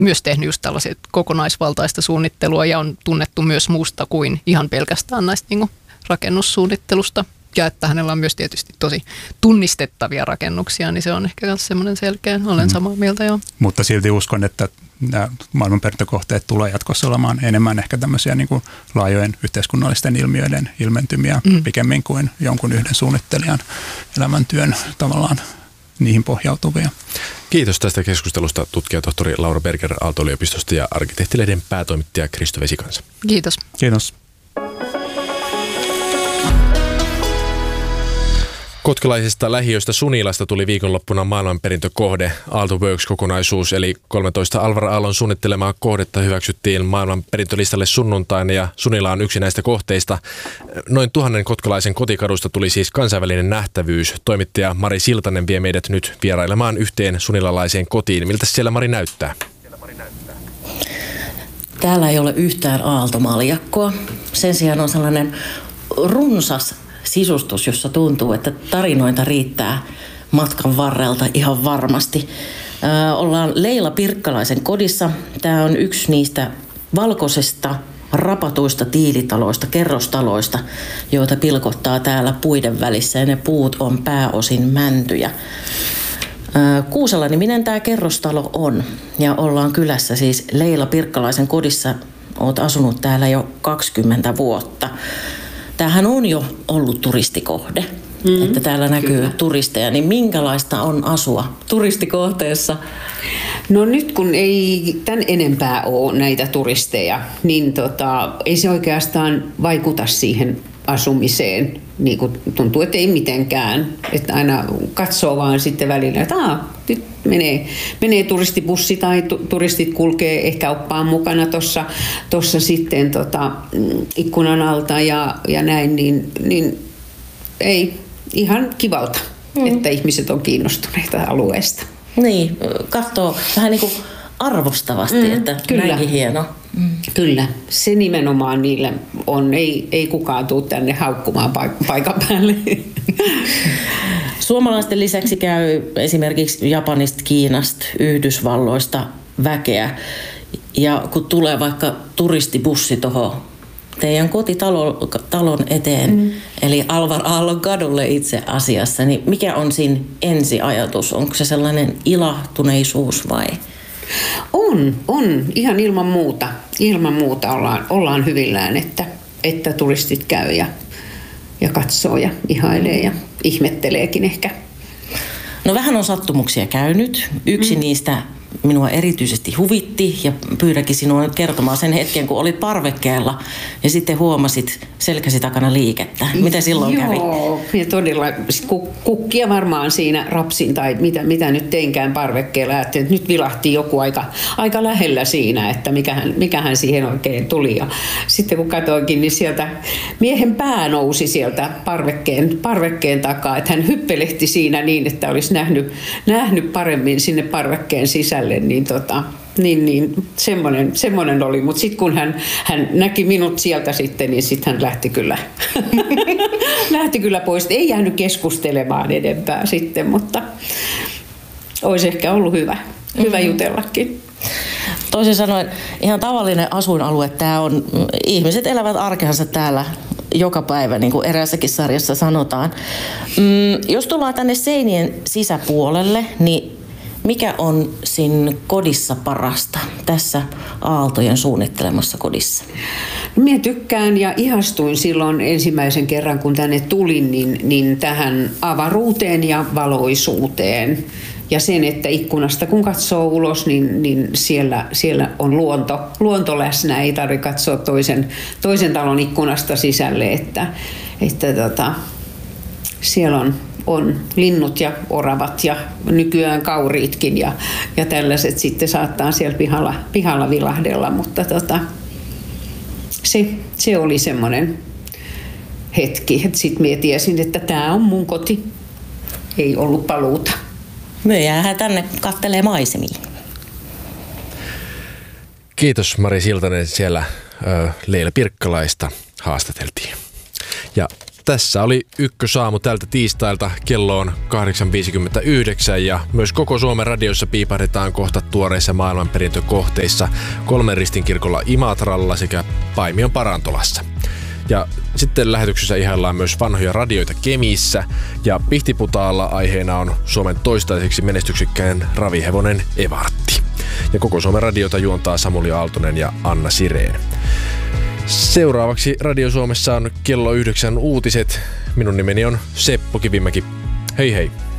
myös tehnyt just tällaiset kokonaisvaltaista suunnittelua ja on tunnettu myös muusta kuin ihan pelkästään näistä niin kuin rakennussuunnittelusta. Ja että hänellä on myös tietysti tosi tunnistettavia rakennuksia, niin se on ehkä myös semmoinen selkeä. Olen samaa mieltä, joo. Mutta silti uskon, että nämä maailmanperintökohteet tulee jatkossa olemaan enemmän ehkä tämmöisiä niin kuin laajojen yhteiskunnallisten ilmiöiden ilmentymiä pikemmin kuin jonkun yhden suunnittelijan elämäntyön tavallaan niihin pohjautuvia. Kiitos tästä keskustelusta tutkijatohtori Laura Berger Aalto-yliopistosta ja arkkitehtilehden päätoimittaja Kristo Vesikansa. Kiitos. Kiitos. Kotkelaisesta lähiöstä Sunilasta tuli viikonloppuna maailmanperintökohde. Aalto Works-kokonaisuus, eli 13 Alvar Aallon suunnittelemaa kohdetta hyväksyttiin maailmanperintölistalle sunnuntaina ja Sunila on yksi näistä kohteista. Noin 1000 kotkelaisen kotikadusta tuli siis kansainvälinen nähtävyys. Toimittaja Mari Siltanen vie meidät nyt vierailemaan yhteen sunilalaiseen kotiin. Miltä siellä Mari näyttää? Täällä ei ole yhtään aaltomaljakkoa. Sen sijaan on sellainen runsas sisustus, jossa tuntuu, että tarinoita riittää matkan varrelta ihan varmasti. Ollaan Leila Pirkkalaisen kodissa. Tämä on yksi niistä valkoisesta rapatuista tiilitaloista, kerrostaloista, joita pilkottaa täällä puiden välissä ja ne puut on pääosin mäntyjä. Kuusela-niminen tämä kerrostalo on ja ollaan kylässä siis Leila Pirkkalaisen kodissa. Oot asunut täällä jo 20 vuotta. Tämähän on jo ollut turistikohde, että täällä näkyy turisteja, niin minkälaista on asua turistikohteessa? No nyt kun ei tämän enempää ole näitä turisteja, niin ei se oikeastaan vaikuta siihen asumiseen. Niin kuin tuntuu, että ei mitenkään. Että aina katsoo vaan sitten välillä, että nyt menee turistibussi tai turistit kulkee ehkä oppaan mukana tuossa sitten ikkunan alta ja näin, niin ei ihan kivalta, että ihmiset on kiinnostuneita alueesta. Niin, katsoo vähän niin kuin arvostavasti, että kyllä. Näinkin hieno. Kyllä, se nimenomaan niille on. Ei kukaan tule tänne haukkumaan paikan päälle. Suomalaisten lisäksi käy esimerkiksi Japanista, Kiinasta, Yhdysvalloista väkeä. Ja kun tulee vaikka turistibussi tuohon teidän kotitalon eteen, eli Alvar Aallon kadulle itse asiassa, niin mikä on siinä ensiajatus? Onko se sellainen ilahtuneisuus vai? On. Ihan ilman muuta. Ilman muuta ollaan hyvillään, että turistit käy ja katsoo ja ihailee ja ihmetteleekin ehkä. No vähän on sattumuksia käynyt. Yksi niistä minua erityisesti huvitti ja pyydänkin sinua nyt kertomaan sen hetken, kun olit parvekkeella ja sitten huomasit selkäsi takana liikettä. Mitä silloin kävi? Joo, ja todella kukkia varmaan siinä rapsin tai mitä nyt teinkään parvekkeella. Ajattelin, että nyt vilahti joku aika lähellä siinä, että mikähän siihen oikein tuli. Ja sitten kun katsoinkin, niin sieltä miehen pää nousi sieltä parvekkeen takaa, että hän hyppelehti siinä niin, että olisi nähnyt paremmin sinne parvekkeen sisälle. Niin semmoinen oli. Mutta sitten kun hän näki minut sieltä sitten, niin sitten hän lähti kyllä pois. Ei jäänyt keskustelemaan enempää sitten, mutta olisi ehkä ollut hyvä jutellakin. Toisin sanoen ihan tavallinen asuinalue tämä on. Ihmiset elävät arkeansa täällä joka päivä, niin kuin eräässäkin sarjassa sanotaan. Jos tullaan tänne seinien sisäpuolelle, niin mikä on siinä kodissa parasta, tässä Aaltojen suunnittelemassa kodissa? Minä tykkään ja ihastuin silloin ensimmäisen kerran, kun tänne tulin, niin tähän avaruuteen ja valoisuuteen. Ja sen, että ikkunasta kun katsoo ulos, niin siellä on luonto läsnä. Ei tarvitse katsoa toisen talon ikkunasta sisälle, että siellä on linnut ja oravat ja nykyään kauriitkin ja tällaiset sitten saattaa siellä pihalla vilahdella, mutta se oli semmoinen hetki, että sitten minä tiesin, että tämä on mun koti, ei ollut paluuta. Me jäädään tänne kattelee maisemia. Kiitos Mari Siltanen, siellä Leila Pirkkalaista haastateltiin. Ja Tässä oli Ykkösaamu tältä tiistailta. Kello on 8.59 ja myös koko Suomen radiossa piipahdetaan kohta tuoreissa maailmanperintökohteissa Kolmen Ristin kirkolla Imatralla sekä Paimion Parantolassa. Ja sitten lähetyksessä ihaillaan myös vanhoja radioita Kemissä ja Pihtiputaalla aiheena on Suomen toistaiseksi menestyksekkäin ravihevonen Evartti. Ja koko Suomen radiota juontaa Samuli Aaltonen ja Anna Sireen. Seuraavaksi Radio Suomessa on kello 9 uutiset. Minun nimeni on Seppo Kivimäki. Hei hei!